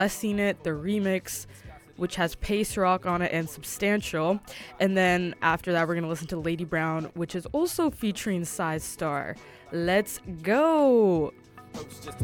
Seen It, the remix, which has Pace Rock on it and Substantial. And then after that, we're going to listen to Lady Brown, which is also featuring Size Star. Let's go!